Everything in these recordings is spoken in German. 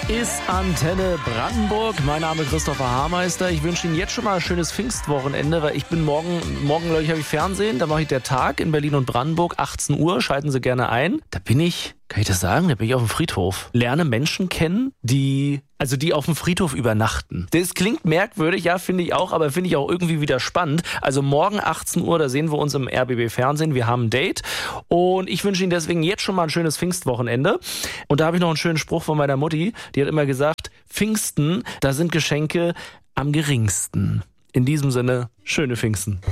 ist Antenne Brandenburg. Mein Name ist Christopher Haarmeister. Ich wünsche Ihnen jetzt schon mal ein schönes Pfingstwochenende, weil ich bin morgen glaube ich, habe ich Fernsehen. Da mache ich der Tag in Berlin und Brandenburg, 18 Uhr. Schalten Sie gerne ein. Da bin ich, kann ich das sagen? Da bin ich auf dem Friedhof. Lerne Menschen kennen, die auf dem Friedhof übernachten. Das klingt merkwürdig, ja, finde ich auch, aber finde ich auch irgendwie wieder spannend. Also morgen 18 Uhr, da sehen wir uns im RBB Fernsehen. Wir haben ein Date und ich wünsche Ihnen deswegen jetzt schon mal ein schönes Pfingstwochenende. Und da habe ich noch einen schönen Spruch von meiner Mutti. Die hat immer gesagt, Pfingsten, da sind Geschenke am geringsten. In diesem Sinne, schöne Pfingsten.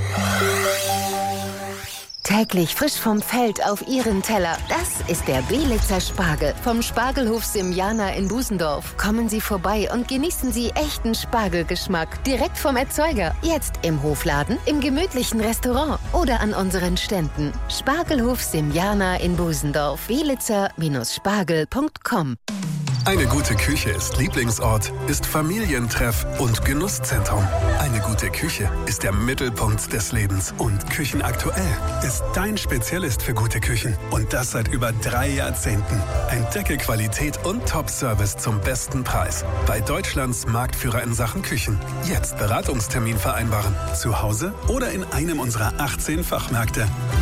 Täglich frisch vom Feld auf Ihren Teller. Das ist der Belitzer Spargel vom Spargelhof Simjana in Busendorf. Kommen Sie vorbei und genießen Sie echten Spargelgeschmack. Direkt vom Erzeuger. Jetzt im Hofladen, im gemütlichen Restaurant oder an unseren Ständen. Spargelhof Simjana in Busendorf. Belitzer-spargel.com. Eine gute Küche ist Lieblingsort, ist Familientreff und Genusszentrum. Eine gute Küche ist der Mittelpunkt des Lebens. Und Küchenaktuell ist dein Spezialist für gute Küchen. Und das seit über 3 Jahrzehnten. Entdecke Qualität und Top-Service zum besten Preis. Bei Deutschlands Marktführer in Sachen Küchen. Jetzt Beratungstermin vereinbaren. Zu Hause oder in einem unserer 18 Fachmärkte.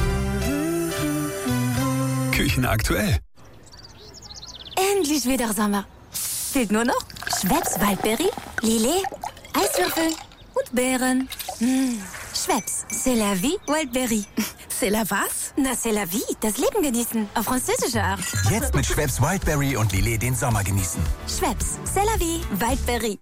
Küchenaktuell. Endlich wieder Sommer. Fehlt nur noch Schweppes Waldbeere, Lillet, Eiswürfel und Beeren. Schweppes, c'est la vie, Waldbeere. C'est la was? Na, c'est la vie, das Leben genießen, auf französische Art. Jetzt mit Schweppes Wildberry und Lillet den Sommer genießen. Schweppes, c'est la vie, Waldbeere.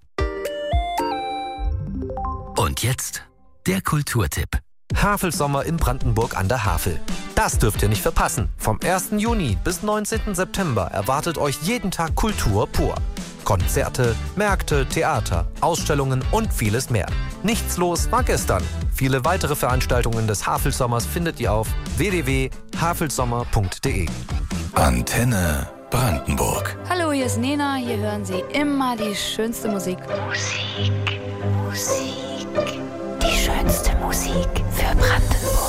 Und jetzt der Kulturtipp. Havelsommer in Brandenburg an der Havel. Das dürft ihr nicht verpassen. Vom 1. Juni bis 19. September erwartet euch jeden Tag Kultur pur. Konzerte, Märkte, Theater, Ausstellungen und vieles mehr. Nichts los war gestern. Viele weitere Veranstaltungen des Havelsommers findet ihr auf www.havelsommer.de. Antenne Brandenburg. Hallo, hier ist Nena. Hier hören Sie immer die schönste Musik. Die schönste Musik für Brandenburg.